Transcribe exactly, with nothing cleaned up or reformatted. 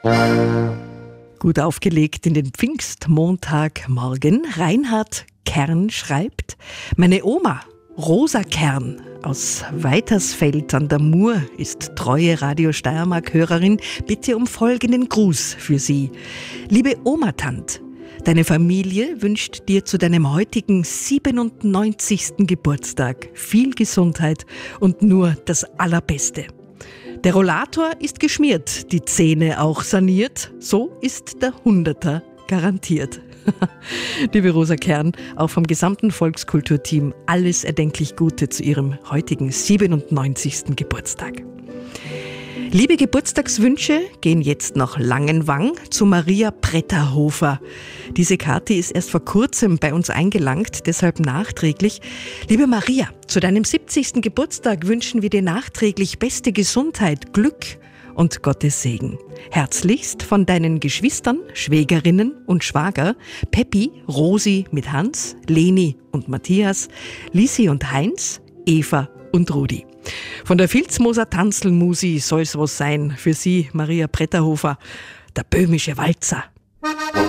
Gut aufgelegt in den Pfingstmontagmorgen. Reinhard Kern schreibt: Meine Oma Rosa Kern aus Weitersfeld an der Mur ist treue Radio Steiermark-Hörerin. Bitte um folgenden Gruß für sie. Liebe Oma-Tant, deine Familie wünscht dir zu deinem heutigen siebenundneunzigsten Geburtstag viel Gesundheit und nur das Allerbeste. Der Rollator ist geschmiert, die Zähne auch saniert, so ist der Hunderter garantiert. Liebe Rosa Kern, auch vom gesamten Volkskulturteam alles erdenklich Gute zu ihrem heutigen siebenundneunzigsten Geburtstag. Liebe Geburtstagswünsche gehen jetzt nach Langenwang zu Maria Bretterhofer. Diese Karte ist erst vor kurzem bei uns eingelangt, deshalb nachträglich. Liebe Maria, zu deinem siebzigsten Geburtstag wünschen wir dir nachträglich beste Gesundheit, Glück und Gottes Segen. Herzlichst von deinen Geschwistern, Schwägerinnen und Schwager, Peppi, Rosi mit Hans, Leni und Matthias, Lisi und Heinz, Eva und Rudi. Von der Filzmoser Tanzelmusi soll's was sein für Sie, Maria Bretterhofer, der böhmische Walzer.